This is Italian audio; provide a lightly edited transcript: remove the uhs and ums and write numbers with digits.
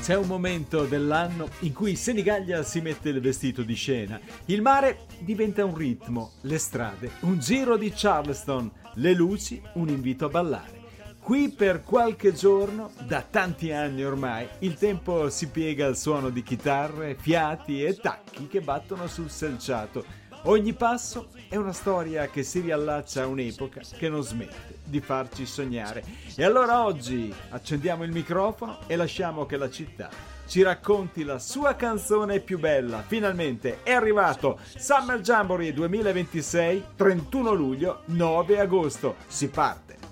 C'è un momento dell'anno in cui Senigallia si mette il vestito di scena, il mare diventa un ritmo, le strade un giro di Charleston, le luci un invito a ballare. Qui per qualche giorno, da tanti anni ormai, il tempo si piega al suono di chitarre, fiati e tacchi che battono sul selciato. Ogni passo è una storia che si riallaccia a un'epoca che non smette di farci sognare. E allora oggi accendiamo il microfono e lasciamo che la città ci racconti la sua canzone più bella. Finalmente è arrivato Summer Jamboree 2026, 31 luglio, 9 agosto. Si parte!